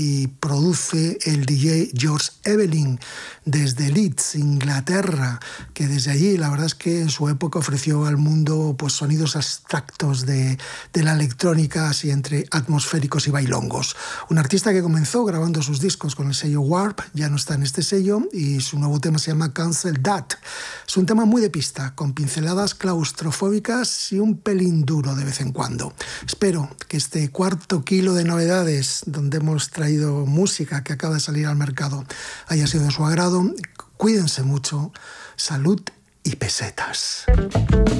y produce el DJ George Evelyn desde Leeds, Inglaterra, que desde allí la verdad es que en su época ofreció al mundo pues sonidos abstractos de la electrónica, así entre atmosféricos y bailongos. Un artista que comenzó grabando sus discos con el sello Warp, ya no está en este sello, y su nuevo tema se llama Cancel That. Es un tema muy de pista, con pinceladas claustrofóbicas y un pelín duro de vez en cuando. Espero que este cuarto kilo de novedades, donde hemos traído música que acaba de salir al mercado, haya sido de su agrado. Cuídense mucho, salud y pesetas.